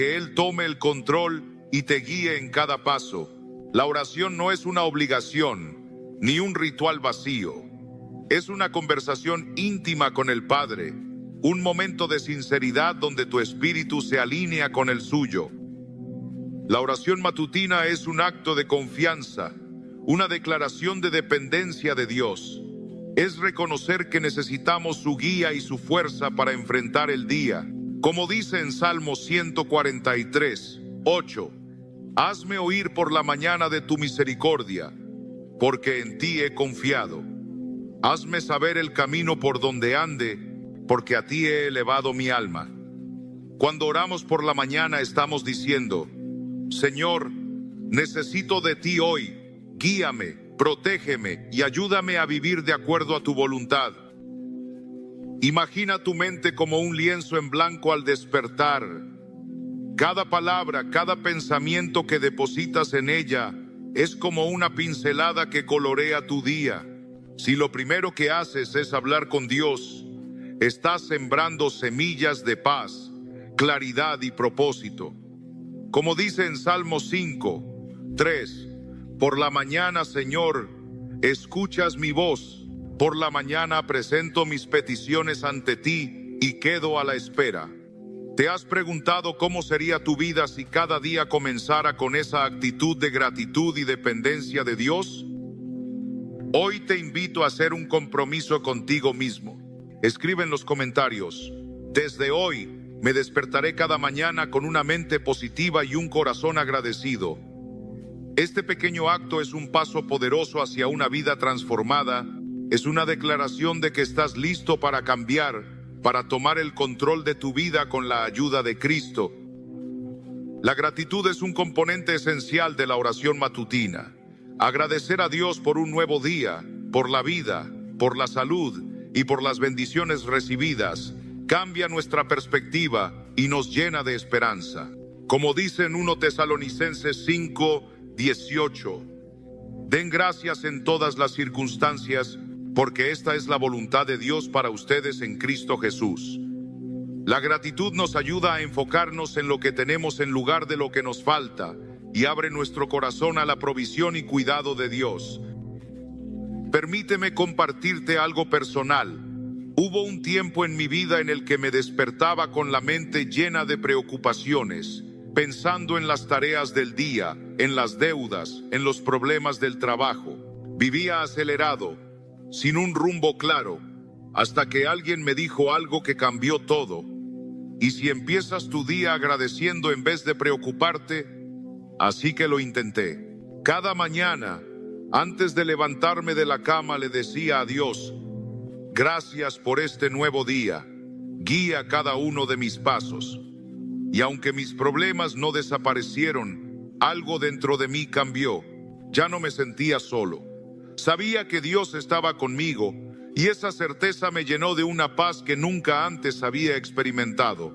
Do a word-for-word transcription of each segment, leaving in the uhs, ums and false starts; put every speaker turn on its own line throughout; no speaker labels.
que Él tome el control y te guíe en cada paso. La oración no es una obligación, ni un ritual vacío. Es una conversación íntima con el Padre, un momento de sinceridad donde tu espíritu se alinea con el suyo. La oración matutina es un acto de confianza, una declaración de dependencia de Dios. Es reconocer que necesitamos su guía y su fuerza para enfrentar el día. Como dice en Salmo ciento cuarenta y tres, ocho, hazme oír por la mañana de tu misericordia, porque en ti he confiado. Hazme saber el camino por donde ande, porque a ti he elevado mi alma. Cuando oramos por la mañana estamos diciendo, Señor, necesito de ti hoy, guíame, protégeme y ayúdame a vivir de acuerdo a tu voluntad. Imagina tu mente como un lienzo en blanco al despertar. Cada palabra, cada pensamiento que depositas en ella es como una pincelada que colorea tu día. Si lo primero que haces es hablar con Dios, estás sembrando semillas de paz, claridad y propósito. Como dice en Salmo cinco, tres, por la mañana, Señor, escuchas mi voz. Por la mañana presento mis peticiones ante ti y quedo a la espera. ¿Te has preguntado cómo sería tu vida si cada día comenzara con esa actitud de gratitud y dependencia de Dios? Hoy te invito a hacer un compromiso contigo mismo. Escribe en los comentarios, desde hoy me despertaré cada mañana con una mente positiva y un corazón agradecido. Este pequeño acto es un paso poderoso hacia una vida transformada. Es una declaración de que estás listo para cambiar, para tomar el control de tu vida con la ayuda de Cristo. La gratitud es un componente esencial de la oración matutina. Agradecer a Dios por un nuevo día, por la vida, por la salud y por las bendiciones recibidas, cambia nuestra perspectiva y nos llena de esperanza. Como dice en primera Tesalonicenses cinco, dieciocho, den gracias en todas las circunstancias, porque esta es la voluntad de Dios para ustedes en Cristo Jesús. La gratitud nos ayuda a enfocarnos en lo que tenemos en lugar de lo que nos falta y abre nuestro corazón a la provisión y cuidado de Dios. Permíteme compartirte algo personal. Hubo un tiempo en mi vida en el que me despertaba con la mente llena de preocupaciones, pensando en las tareas del día, en las deudas, en los problemas del trabajo. Vivía acelerado, sin un rumbo claro, hasta que alguien me dijo algo que cambió todo. Y si empiezas tu día agradeciendo en vez de preocuparte, así que lo intenté. Cada mañana, antes de levantarme de la cama, le decía a Dios, gracias por este nuevo día, guía cada uno de mis pasos. Y aunque mis problemas no desaparecieron, algo dentro de mí cambió. Ya no me sentía solo. Sabía que Dios estaba conmigo y esa certeza me llenó de una paz que nunca antes había experimentado.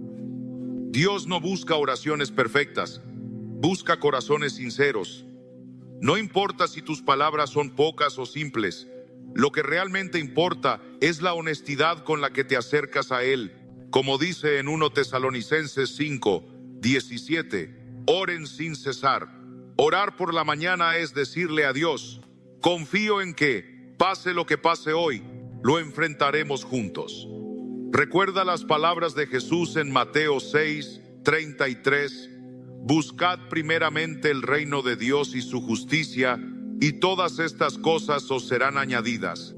Dios no busca oraciones perfectas, busca corazones sinceros. No importa si tus palabras son pocas o simples, lo que realmente importa es la honestidad con la que te acercas a Él. Como dice en primera Tesalonicenses cinco, diecisiete, oren sin cesar. Orar por la mañana es decirle a Dios, confío en que, pase lo que pase hoy, lo enfrentaremos juntos. Recuerda las palabras de Jesús en Mateo seis, treinta y tres, buscad primeramente el reino de Dios y su justicia, y todas estas cosas os serán añadidas.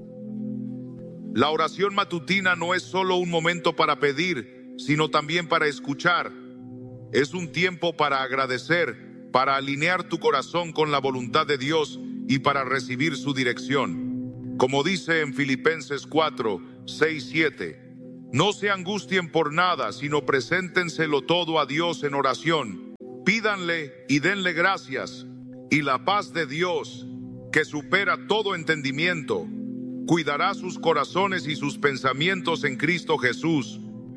La oración matutina no es solo un momento para pedir, sino también para escuchar. Es un tiempo para agradecer, para alinear tu corazón con la voluntad de Dios y para recibir su dirección. Como dice en Filipenses cuatro, seis, siete, no se angustien por nada, sino preséntenselo todo a Dios en oración. Pídanle y denle gracias, y la paz de Dios, que supera todo entendimiento, cuidará sus corazones y sus pensamientos en Cristo Jesús.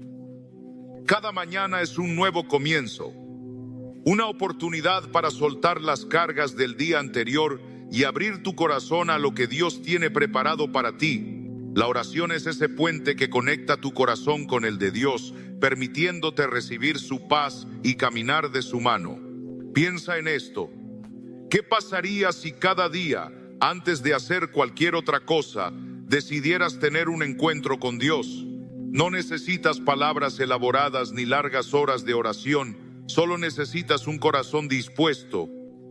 Cada mañana es un nuevo comienzo, una oportunidad para soltar las cargas del día anterior y abrir tu corazón a lo que Dios tiene preparado para ti. La oración es ese puente que conecta tu corazón con el de Dios, permitiéndote recibir su paz y caminar de su mano. Piensa en esto. ¿Qué pasaría si cada día, antes de hacer cualquier otra cosa, decidieras tener un encuentro con Dios? No necesitas palabras elaboradas ni largas horas de oración, solo necesitas un corazón dispuesto.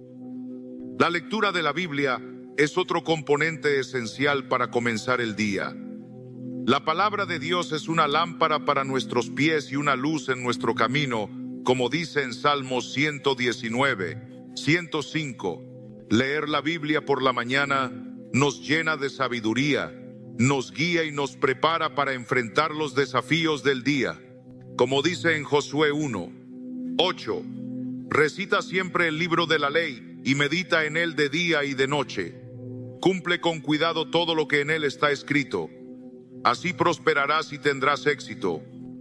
La lectura de la Biblia es otro componente esencial para comenzar el día. La palabra de Dios es una lámpara para nuestros pies y una luz en nuestro camino, como dice en Salmos ciento diecinueve, ciento cinco. Leer la Biblia por la mañana nos llena de sabiduría, nos guía y nos prepara para enfrentar los desafíos del día. Como dice en Josué uno, ocho, recita siempre el libro de la ley y medita en él de día y de noche. Cumple con cuidado todo lo que en él está escrito. Así prosperarás y tendrás éxito.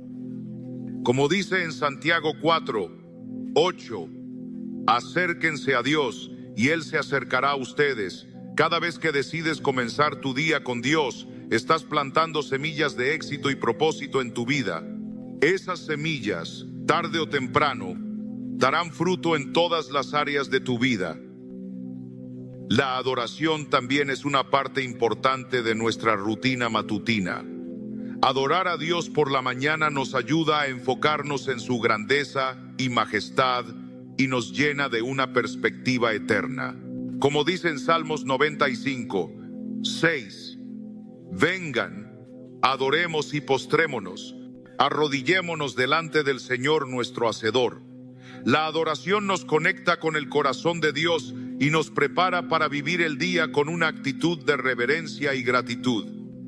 Como dice en Santiago cuatro, ocho, acérquense a Dios y Él se acercará a ustedes. Cada vez que decides comenzar tu día con Dios, estás plantando semillas de éxito y propósito en tu vida. Esas semillas, tarde o temprano, darán fruto en todas las áreas de tu vida. La adoración también es una parte importante de nuestra rutina matutina. Adorar a Dios por la mañana nos ayuda a enfocarnos en su grandeza y majestad y nos llena de una perspectiva eterna. Como dice en Salmos noventa y cinco, seis, vengan, adoremos y postrémonos, arrodillémonos delante del Señor nuestro Hacedor. La adoración nos conecta con el corazón de Dios y nos prepara para vivir el día con una actitud de reverencia y gratitud.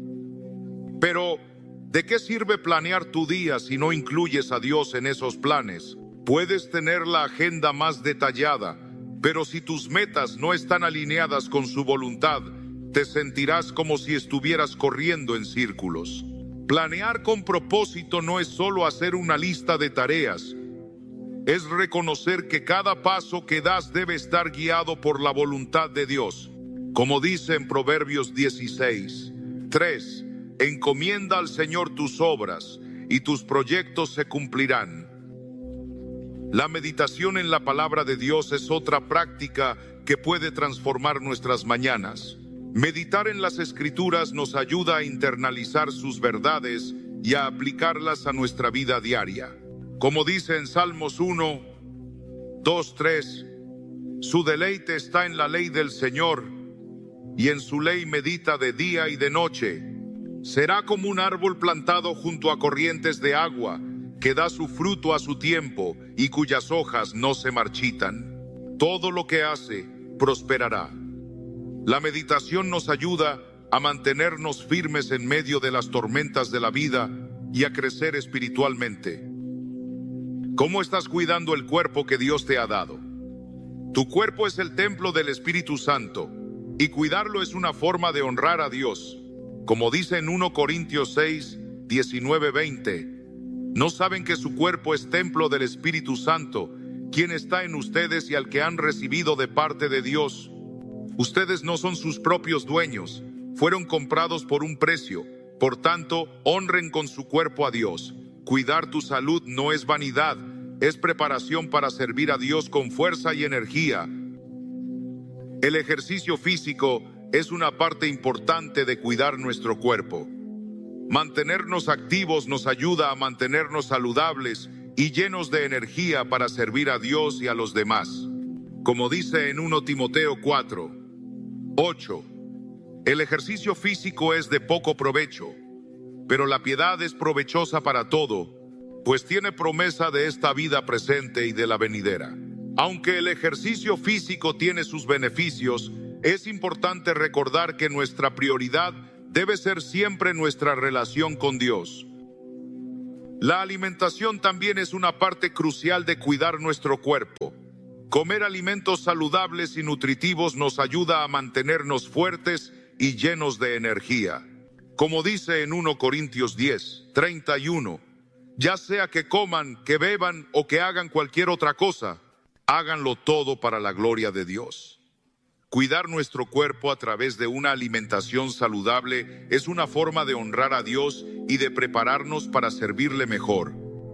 Pero, ¿de qué sirve planear tu día si no incluyes a Dios en esos planes? Puedes tener la agenda más detallada, pero si tus metas no están alineadas con su voluntad, te sentirás como si estuvieras corriendo en círculos. Planear con propósito no es solo hacer una lista de tareas, es reconocer que cada paso que das debe estar guiado por la voluntad de Dios. Como dice en Proverbios dieciséis, tres, encomienda al Señor tus obras y tus proyectos se cumplirán. La meditación en la palabra de Dios es otra práctica que puede transformar nuestras mañanas. Meditar en las Escrituras nos ayuda a internalizar sus verdades y a aplicarlas a nuestra vida diaria. Como dice en Salmos uno, dos, tres, su deleite está en la ley del Señor, y en su ley medita de día y de noche. Será como un árbol plantado junto a corrientes de agua, que da su fruto a su tiempo, y cuyas hojas no se marchitan. Todo lo que hace, prosperará. La meditación nos ayuda a mantenernos firmes en medio de las tormentas de la vida y a crecer espiritualmente. ¿Cómo estás cuidando el cuerpo que Dios te ha dado? Tu cuerpo es el templo del Espíritu Santo, y cuidarlo es una forma de honrar a Dios. Como dice en primera Corintios seis, diecinueve, veinte, ¿no saben que su cuerpo es templo del Espíritu Santo, quien está en ustedes y al que han recibido de parte de Dios? Ustedes no son sus propios dueños, fueron comprados por un precio, por tanto, honren con su cuerpo a Dios. Cuidar tu salud no es vanidad, es preparación para servir a Dios con fuerza y energía. El ejercicio físico es una parte importante de cuidar nuestro cuerpo. Mantenernos activos nos ayuda a mantenernos saludables y llenos de energía para servir a Dios y a los demás. Como dice en primera Timoteo cuatro, ocho, el ejercicio físico es de poco provecho, pero la piedad es provechosa para todo, pues tiene promesa de esta vida presente y de la venidera. Aunque el ejercicio físico tiene sus beneficios, es importante recordar que nuestra prioridad debe ser siempre nuestra relación con Dios. La alimentación también es una parte crucial de cuidar nuestro cuerpo. Comer alimentos saludables y nutritivos nos ayuda a mantenernos fuertes y llenos de energía. Como dice en primera Corintios diez, treinta y uno, ya sea que coman, que beban o que hagan cualquier otra cosa, háganlo todo para la gloria de Dios. Cuidar nuestro cuerpo a través de una alimentación saludable es una forma de honrar a Dios y de prepararnos para servirle mejor.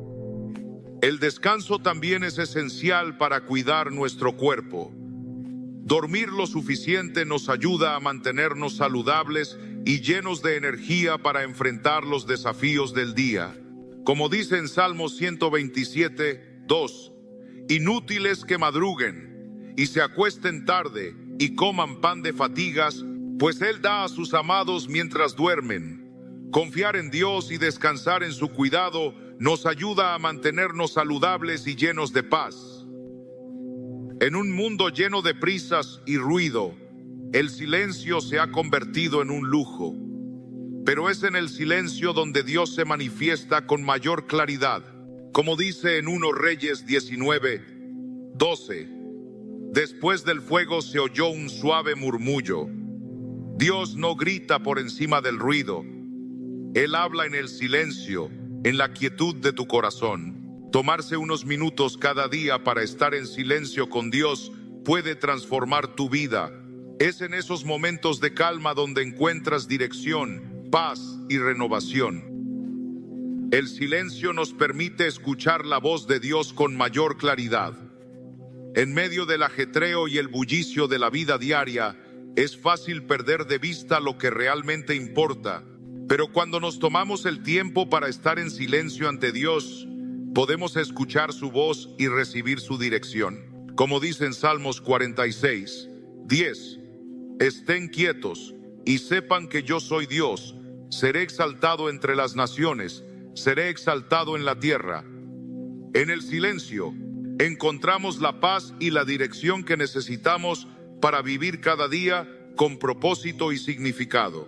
El descanso también es esencial para cuidar nuestro cuerpo. Dormir lo suficiente nos ayuda a mantenernos saludables y llenos de energía para enfrentar los desafíos del día. Como dice en Salmos ciento veintisiete, dos, inútiles que madruguen y se acuesten tarde y coman pan de fatigas, pues Él da a sus amados mientras duermen. Confiar en Dios y descansar en su cuidado nos ayuda a mantenernos saludables y llenos de paz. En un mundo lleno de prisas y ruido, el silencio se ha convertido en un lujo. Pero es en el silencio donde Dios se manifiesta con mayor claridad. Como dice en primero Reyes diecinueve, doce, después del fuego se oyó un suave murmullo. Dios no grita por encima del ruido. Él habla en el silencio, en la quietud de tu corazón. Tomarse unos minutos cada día para estar en silencio con Dios puede transformar tu vida. Es en esos momentos de calma donde encuentras dirección, paz y renovación. El silencio nos permite escuchar la voz de Dios con mayor claridad. En medio del ajetreo y el bullicio de la vida diaria, es fácil perder de vista lo que realmente importa. Pero cuando nos tomamos el tiempo para estar en silencio ante Dios, podemos escuchar su voz y recibir su dirección. Como dice en Salmos cuarenta y seis, diez, estén quietos y sepan que yo soy Dios. Seré exaltado entre las naciones, seré exaltado en la tierra. En el silencio encontramos la paz y la dirección que necesitamos para vivir cada día con propósito y significado.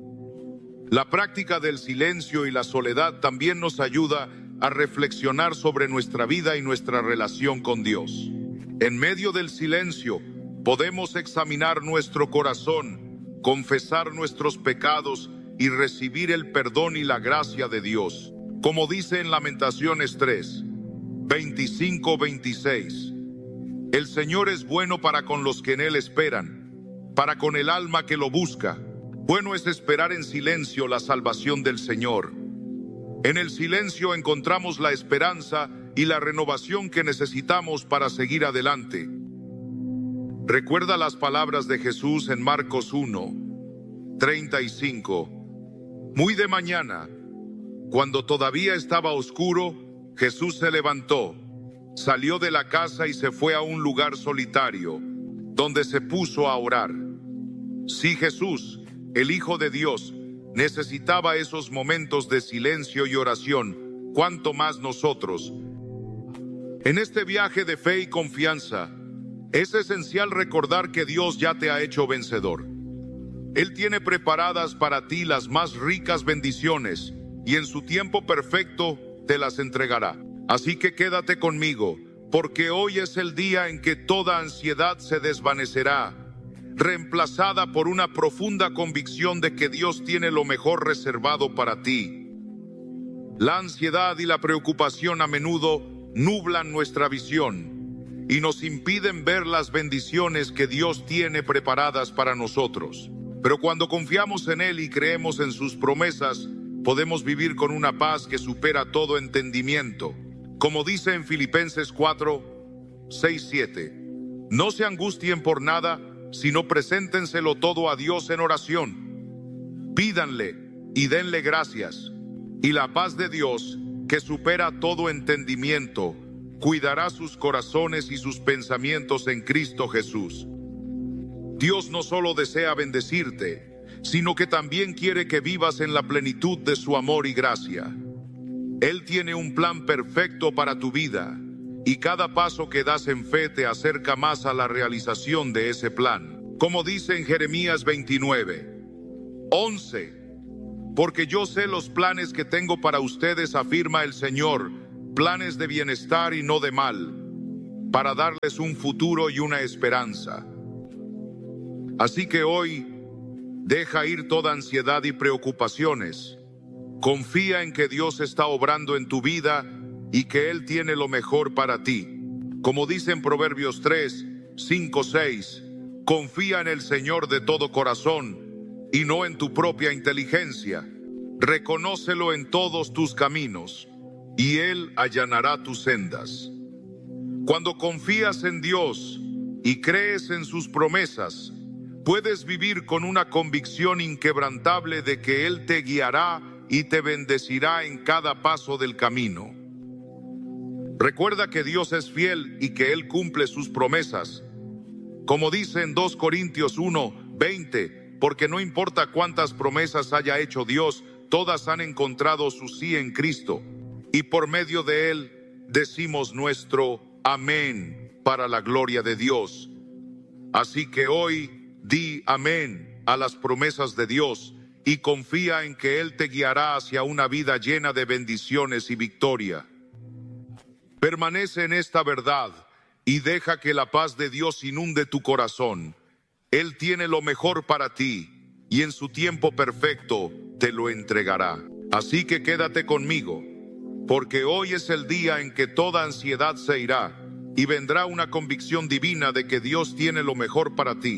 La práctica del silencio y la soledad también nos ayuda a reflexionar sobre nuestra vida y nuestra relación con Dios. En medio del silencio podemos examinar nuestro corazón, confesar nuestros pecados y recibir el perdón y la gracia de Dios. Como dice en Lamentaciones tres, veinticinco, veintiséis, el Señor es bueno para con los que en Él esperan, para con el alma que lo busca. Bueno es esperar en silencio la salvación del Señor. En el silencio encontramos la esperanza y la renovación que necesitamos para seguir adelante. Recuerda las palabras de Jesús en Marcos uno, treinta y cinco. Muy de mañana, cuando todavía estaba oscuro, Jesús se levantó, salió de la casa y se fue a un lugar solitario, donde se puso a orar. Si Jesús, el Hijo de Dios, necesitaba esos momentos de silencio y oración, ¿cuánto más nosotros? En este viaje de fe y confianza, es esencial recordar que Dios ya te ha hecho vencedor. Él tiene preparadas para ti las más ricas bendiciones y en su tiempo perfecto te las entregará. Así que quédate conmigo, porque hoy es el día en que toda ansiedad se desvanecerá, reemplazada por una profunda convicción de que Dios tiene lo mejor reservado para ti. La ansiedad y la preocupación a menudo nublan nuestra visión y nos impiden ver las bendiciones que Dios tiene preparadas para nosotros. Pero cuando confiamos en Él y creemos en sus promesas, podemos vivir con una paz que supera todo entendimiento. Como dice en Filipenses cuatro, seis, siete, no se angustien por nada, sino preséntenselo todo a Dios en oración. Pídanle y denle gracias, y la paz de Dios, que supera todo entendimiento, cuidará sus corazones y sus pensamientos en Cristo Jesús. Dios no solo desea bendecirte, sino que también quiere que vivas en la plenitud de su amor y gracia. Él tiene un plan perfecto para tu vida, y cada paso que das en fe te acerca más a la realización de ese plan. Como dice en Jeremías veintinueve, once, porque yo sé los planes que tengo para ustedes, afirma el Señor, planes de bienestar y no de mal, para darles un futuro y una esperanza. Así que hoy, deja ir toda ansiedad y preocupaciones. Confía en que Dios está obrando en tu vida y que Él tiene lo mejor para ti. Como dice en Proverbios tres, cinco, seis, Confía en el Señor de todo corazón y no en tu propia inteligencia. Reconócelo en todos tus caminos y Él allanará tus sendas. Cuando confías en Dios y crees en sus promesas, puedes vivir con una convicción inquebrantable de que Él te guiará y te bendecirá en cada paso del camino. Recuerda que Dios es fiel y que Él cumple sus promesas. Como dice en dos Corintios uno, veinte, porque no importa cuántas promesas haya hecho Dios, todas han encontrado su sí en Cristo. Y por medio de Él decimos nuestro amén para la gloria de Dios. Así que hoy di amén a las promesas de Dios y confía en que Él te guiará hacia una vida llena de bendiciones y victoria. Permanece en esta verdad y deja que la paz de Dios inunde tu corazón. Él tiene lo mejor para ti y en su tiempo perfecto te lo entregará. Así que quédate conmigo, porque hoy es el día en que toda ansiedad se irá y vendrá una convicción divina de que Dios tiene lo mejor para ti.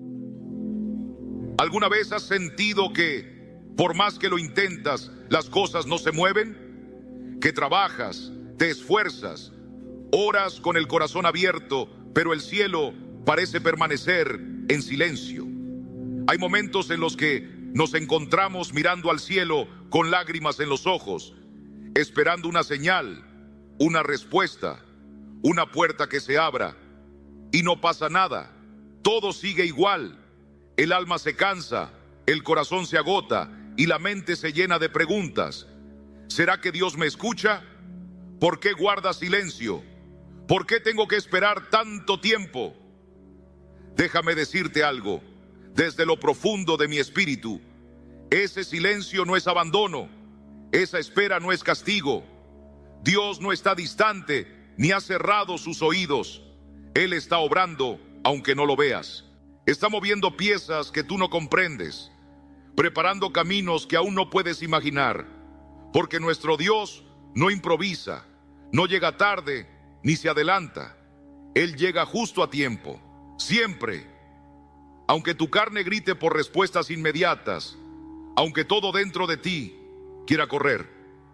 ¿Alguna vez has sentido que, por más que lo intentas, las cosas no se mueven? Que trabajas, te esfuerzas, oras con el corazón abierto, pero el cielo parece permanecer en silencio. Hay momentos en los que nos encontramos mirando al cielo con lágrimas en los ojos, esperando una señal, una respuesta, una puerta que se abra, y no pasa nada. Todo sigue igual. El alma se cansa, el corazón se agota y la mente se llena de preguntas. ¿Será que Dios me escucha? ¿Por qué guarda silencio? ¿Por qué tengo que esperar tanto tiempo? Déjame decirte algo, desde lo profundo de mi espíritu, ese silencio no es abandono, esa espera no es castigo. Dios no está distante ni ha cerrado sus oídos. Él está obrando aunque no lo veas. Está moviendo piezas que tú no comprendes, preparando caminos que aún no puedes imaginar, porque nuestro Dios no improvisa, no llega tarde ni se adelanta. Él llega justo a tiempo, siempre. Aunque tu carne grite por respuestas inmediatas, aunque todo dentro de ti quiera correr,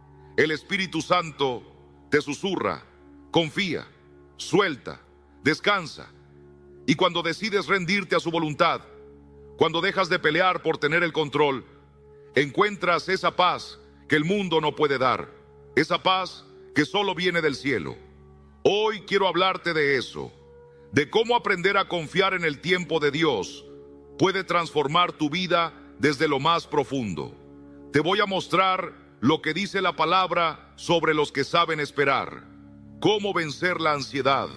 el Espíritu Santo te susurra: confía, suelta, descansa. Y cuando decides rendirte a su voluntad, cuando dejas de pelear por tener el control, encuentras esa paz que el mundo no puede dar, esa paz que solo viene del cielo. Hoy quiero hablarte de eso, de cómo aprender a confiar en el tiempo de Dios puede transformar tu vida desde lo más profundo. Te voy a mostrar lo que dice la palabra sobre los que saben esperar, cómo vencer la ansiedad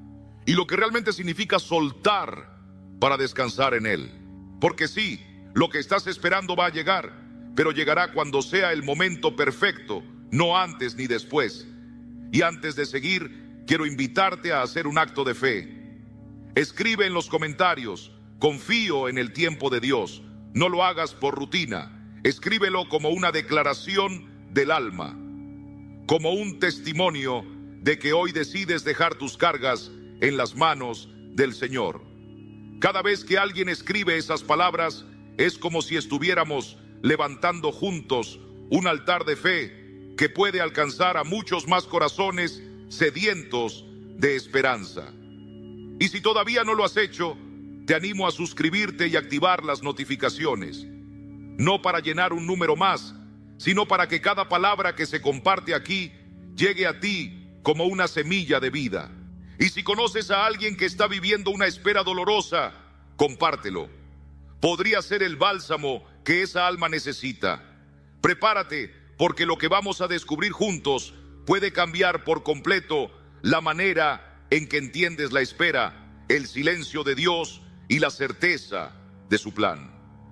y lo que realmente significa soltar para descansar en Él. Porque sí, lo que estás esperando va a llegar, pero llegará cuando sea el momento perfecto, no antes ni después. Y antes de seguir, quiero invitarte a hacer un acto de fe. Escribe en los comentarios: confío en el tiempo de Dios. No lo hagas por rutina. Escríbelo como una declaración del alma, como un testimonio de que hoy decides dejar tus cargas en las manos del Señor. Cada vez que alguien escribe esas palabras, es como si estuviéramos levantando juntos un altar de fe que puede alcanzar a muchos más corazones sedientos de esperanza. Y si todavía no lo has hecho, te animo a suscribirte y activar las notificaciones, no para llenar un número más, sino para que cada palabra que se comparte aquí llegue a ti como una semilla de vida. Y si conoces a alguien que está viviendo una espera dolorosa, compártelo. Podría ser el bálsamo que esa alma necesita. Prepárate, porque lo que vamos a descubrir juntos puede cambiar por completo la manera en que entiendes la espera, el silencio de Dios y la certeza de su plan.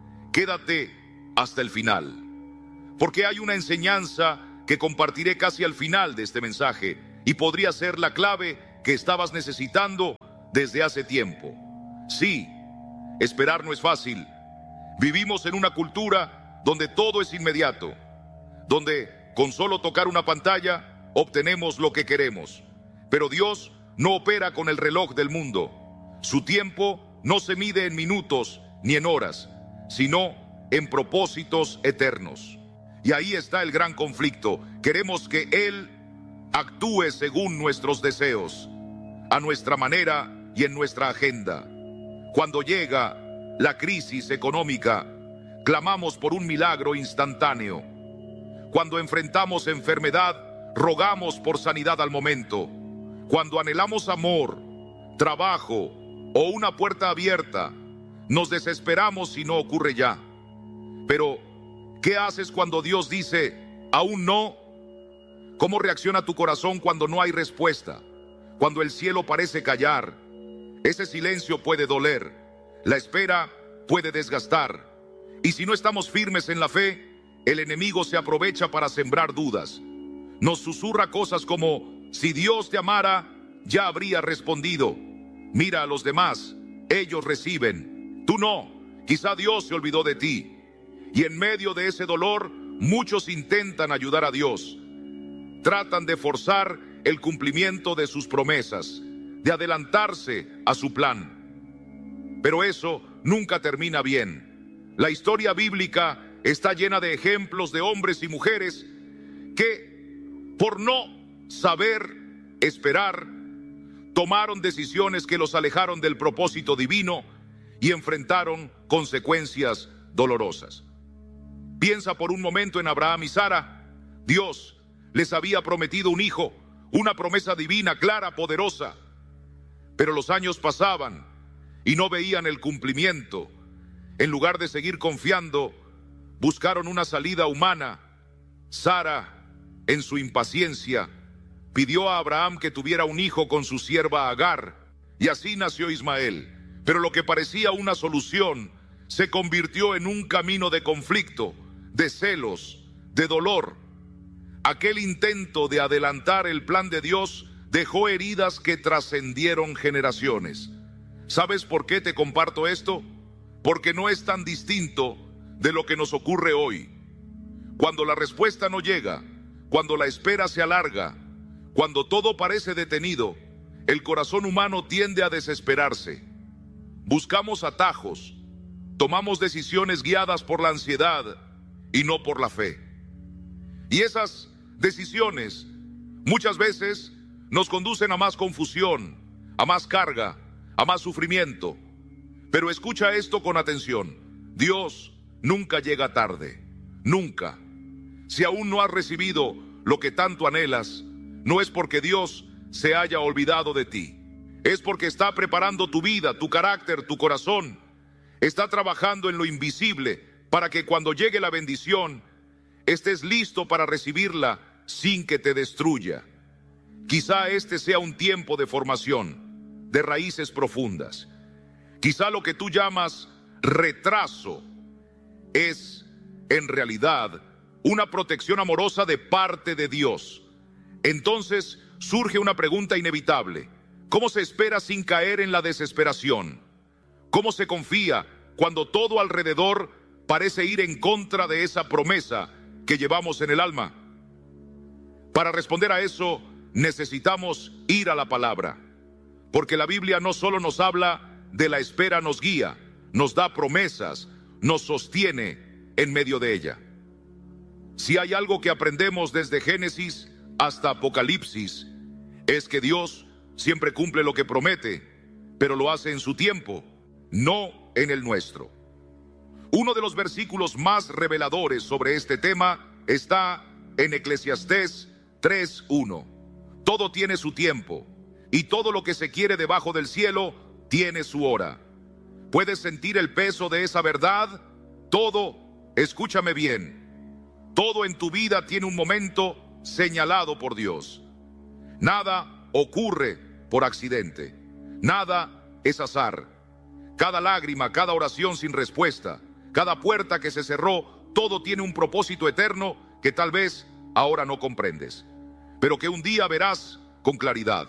Quédate hasta el final, porque hay una enseñanza que compartiré casi al final de este mensaje y podría ser la clave que estabas necesitando desde hace tiempo. Sí, esperar no es fácil. Vivimos en una cultura donde todo es inmediato, donde con solo tocar una pantalla obtenemos lo que queremos. Pero Dios no opera con el reloj del mundo. Su tiempo no se mide en minutos ni en horas, sino en propósitos eternos. Y ahí está el gran conflicto. Queremos que Él actúe según nuestros deseos, a nuestra manera y en nuestra agenda. Cuando llega la crisis económica, clamamos por un milagro instantáneo. Cuando enfrentamos enfermedad, rogamos por sanidad al momento. Cuando anhelamos amor, trabajo o una puerta abierta, nos desesperamos si no ocurre ya. Pero, ¿qué haces cuando Dios dice, aún no? ¿Cómo reacciona tu corazón cuando no hay respuesta? Cuando el cielo parece callar. Ese silencio puede doler. La espera puede desgastar. Y si no estamos firmes en la fe, el enemigo se aprovecha para sembrar dudas. Nos susurra cosas como, si Dios te amara, ya habría respondido. Mira a los demás, ellos reciben. Tú no, quizá Dios se olvidó de ti. Y en medio de ese dolor, muchos intentan ayudar a Dios. Tratan de forzar el cumplimiento de sus promesas, de adelantarse a su plan. Pero eso nunca termina bien. La historia bíblica está llena de ejemplos de hombres y mujeres que, por no saber esperar, tomaron decisiones que los alejaron del propósito divino y enfrentaron consecuencias dolorosas. Piensa por un momento en Abraham y Sara. Dios les había prometido un hijo, una promesa divina, clara, poderosa. Pero los años pasaban y no veían el cumplimiento. En lugar de seguir confiando, buscaron una salida humana. Sara, en su impaciencia, pidió a Abraham que tuviera un hijo con su sierva Agar, y así nació Ismael. Pero lo que parecía una solución se convirtió en un camino de conflicto, de celos, de dolor. Aquel intento de adelantar el plan de Dios dejó heridas que trascendieron generaciones. ¿Sabes por qué te comparto esto? Porque no es tan distinto de lo que nos ocurre hoy. Cuando la respuesta no llega, cuando la espera se alarga, cuando todo parece detenido, el corazón humano tiende a desesperarse. Buscamos atajos, tomamos decisiones guiadas por la ansiedad y no por la fe. Y esas decisiones muchas veces nos conducen a más confusión, a más carga, a más sufrimiento. Pero escucha esto con atención. Dios nunca llega tarde, nunca. Si aún no has recibido lo que tanto anhelas, no es porque Dios se haya olvidado de ti. Es porque está preparando tu vida, tu carácter, tu corazón. Está trabajando en lo invisible para que cuando llegue la bendición, estés listo para recibirla sin que te destruya. Quizá este sea un tiempo de formación, de raíces profundas. Quizá lo que tú llamas retraso es, en realidad, una protección amorosa de parte de Dios. Entonces surge una pregunta inevitable. ¿Cómo se espera sin caer en la desesperación? ¿Cómo se confía cuando todo alrededor parece ir en contra de esa promesa que llevamos en el alma? Para responder a eso, necesitamos ir a la palabra, porque la Biblia no solo nos habla de la espera, nos guía, nos da promesas, nos sostiene en medio de ella. Si hay algo que aprendemos desde Génesis hasta Apocalipsis, es que Dios siempre cumple lo que promete, pero lo hace en su tiempo, no en el nuestro. Uno de los versículos más reveladores sobre este tema está en Eclesiastés tres uno. Todo tiene su tiempo, y todo lo que se quiere debajo del cielo tiene su hora. ¿Puedes sentir el peso de esa verdad? Todo, escúchame bien, todo en tu vida tiene un momento señalado por Dios. Nada ocurre por accidente, nada es azar. Cada lágrima, cada oración sin respuesta, cada puerta que se cerró, todo tiene un propósito eterno que tal vez ahora no comprendes, pero que un día verás con claridad.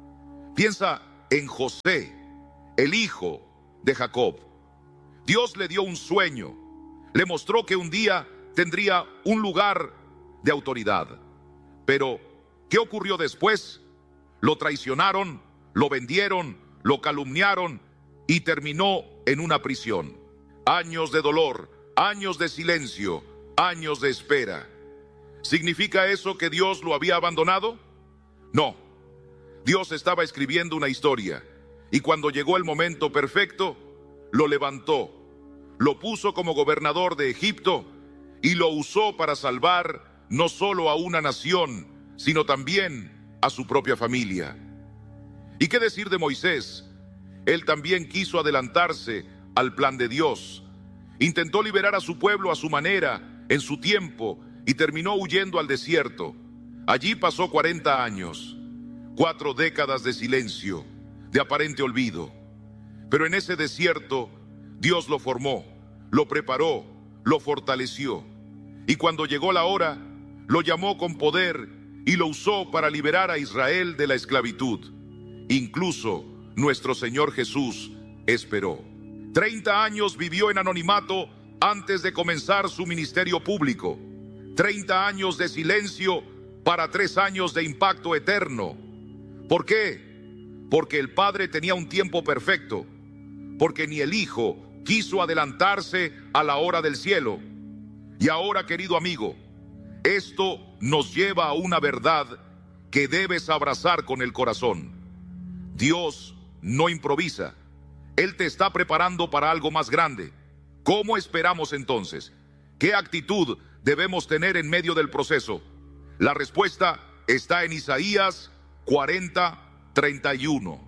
Piensa en José, el hijo de Jacob. Dios le dio un sueño, le mostró que un día tendría un lugar de autoridad. Pero, ¿qué ocurrió después? Lo traicionaron, lo vendieron, lo calumniaron y terminó en una prisión. Años de dolor, años de silencio, años de espera. ¿Significa eso que Dios lo había abandonado? No. Dios estaba escribiendo una historia, y cuando llegó el momento perfecto, lo levantó, lo puso como gobernador de Egipto y lo usó para salvar no solo a una nación, sino también a su propia familia. ¿Y qué decir de Moisés? Él también quiso adelantarse al plan de Dios. Intentó liberar a su pueblo a su manera, en su tiempo, y terminó huyendo al desierto. Allí pasó cuarenta años, cuatro décadas de silencio, de aparente olvido. Pero en ese desierto, Dios lo formó, lo preparó, lo fortaleció. Y cuando llegó la hora, lo llamó con poder y lo usó para liberar a Israel de la esclavitud. Incluso nuestro Señor Jesús esperó. Treinta años vivió en anonimato antes de comenzar su ministerio público. Treinta años de silencio para tres años de impacto eterno. ¿Por qué? Porque el Padre tenía un tiempo perfecto. Porque ni el Hijo quiso adelantarse a la hora del cielo. Y ahora, querido amigo, esto nos lleva a una verdad que debes abrazar con el corazón. Dios no improvisa. Él te está preparando para algo más grande. ¿Cómo esperamos entonces? ¿Qué actitud debemos tener en medio del proceso? La respuesta está en Isaías cuarenta, treinta y uno.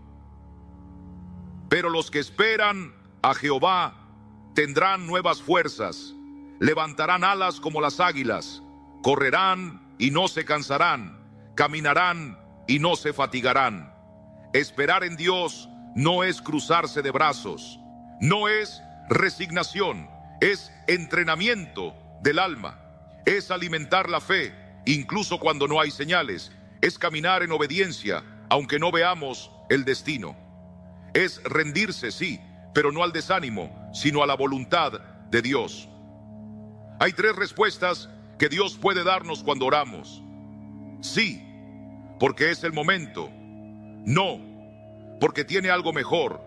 Pero los que esperan a Jehová tendrán nuevas fuerzas, levantarán alas como las águilas, correrán y no se cansarán, caminarán y no se fatigarán. Esperar en Dios no es cruzarse de brazos, no es resignación, es entrenamiento del alma, es alimentar la fe, incluso cuando no hay señales, es caminar en obediencia, aunque no veamos el destino. Es rendirse, sí, pero no al desánimo, sino a la voluntad de Dios. Hay tres respuestas que Dios puede darnos cuando oramos. Sí, porque es el momento. No, porque tiene algo mejor.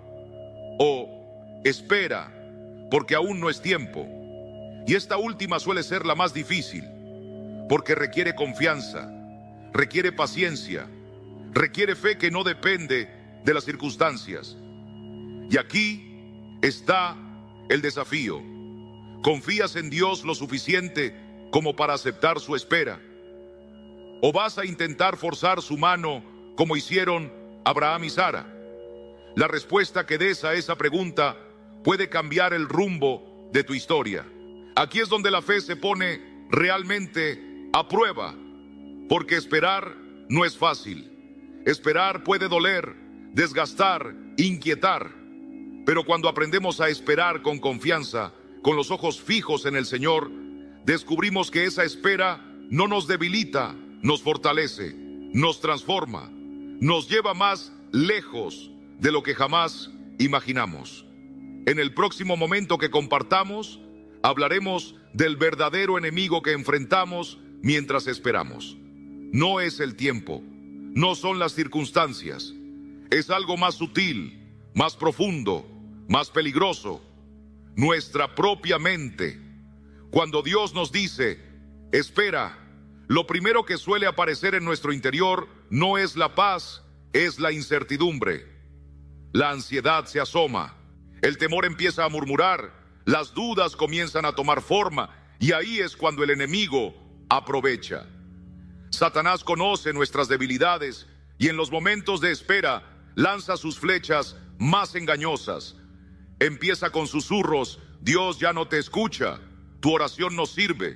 O espera, porque aún no es tiempo. Y esta última suele ser la más difícil, porque requiere confianza, requiere paciencia, requiere fe que no depende de las circunstancias. Y aquí está el desafío. ¿Confías en Dios lo suficiente como para aceptar su espera? ¿O vas a intentar forzar su mano como hicieron Abraham y Sara? La respuesta que des a esa pregunta puede cambiar el rumbo de tu historia. Aquí es donde la fe se pone realmente a prueba, porque esperar no es fácil. Esperar puede doler, desgastar, inquietar. Pero cuando aprendemos a esperar con confianza, con los ojos fijos en el Señor, descubrimos que esa espera no nos debilita, nos fortalece, nos transforma, nos lleva más lejos de lo que jamás imaginamos. En el próximo momento que compartamos, hablaremos del verdadero enemigo que enfrentamos mientras esperamos. No es el tiempo, no son las circunstancias, es algo más sutil, más profundo, más peligroso, nuestra propia mente. Cuando Dios nos dice, espera, lo primero que suele aparecer en nuestro interior no es la paz, es la incertidumbre. La ansiedad se asoma, el temor empieza a murmurar, las dudas comienzan a tomar forma, y ahí es cuando el enemigo aprovecha. Satanás conoce nuestras debilidades y en los momentos de espera lanza sus flechas más engañosas. Empieza con susurros: Dios ya no te escucha, tu oración no sirve.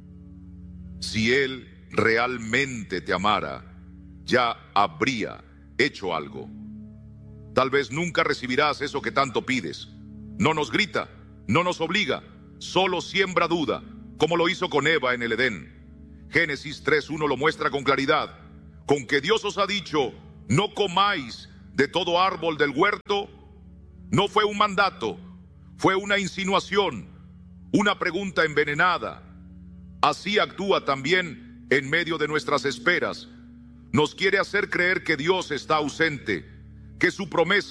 Si Él realmente te amara, ya habría hecho algo. Tal vez nunca recibirás eso que tanto pides. No nos grita, no nos obliga, solo siembra duda, como lo hizo con Eva en el Edén. Génesis tres uno lo muestra con claridad. Con que Dios os ha dicho, no comáis de todo árbol del huerto, no fue un mandato, fue una insinuación, una pregunta envenenada. Así actúa también en medio de nuestras esperas. Nos quiere hacer creer que Dios está ausente, que su promesa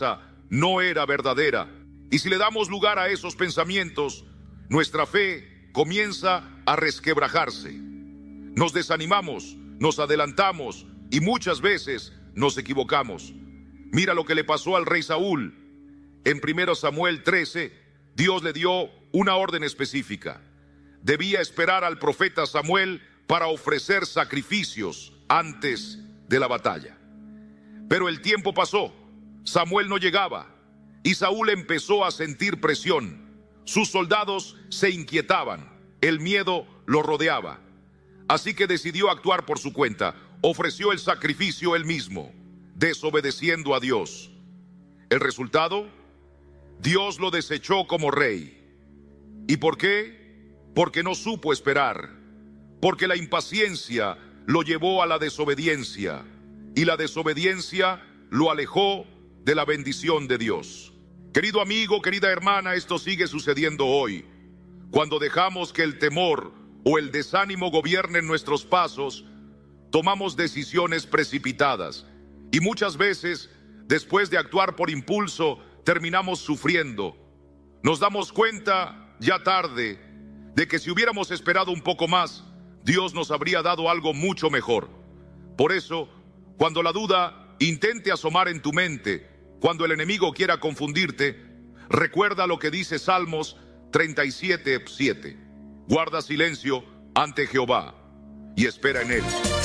no era verdadera. Y si le damos lugar a esos pensamientos, nuestra fe comienza a resquebrajarse. Nos desanimamos, nos adelantamos y muchas veces nos equivocamos. Mira lo que le pasó al rey Saúl. En primero Samuel trece, Dios le dio una orden específica. Debía esperar al profeta Samuel para ofrecer sacrificios antes de la batalla. Pero el tiempo pasó, Samuel no llegaba y Saúl empezó a sentir presión. Sus soldados se inquietaban, el miedo lo rodeaba. Así que decidió actuar por su cuenta, ofreció el sacrificio él mismo, desobedeciendo a Dios. ¿El resultado? Dios lo desechó como rey. ¿Y por qué? Porque no supo esperar, porque la impaciencia lo llevó a la desobediencia, y la desobediencia lo alejó de la bendición de Dios. Querido amigo, querida hermana, esto sigue sucediendo hoy. Cuando dejamos que el temor o el desánimo gobiernen nuestros pasos, tomamos decisiones precipitadas, y muchas veces, después de actuar por impulso, terminamos sufriendo. Nos damos cuenta, ya tarde, de que si hubiéramos esperado un poco más, Dios nos habría dado algo mucho mejor. Por eso, cuando la duda intente asomar en tu mente, cuando el enemigo quiera confundirte, recuerda lo que dice Salmos treinta y siete, siete. Guarda silencio ante Jehová y espera en él.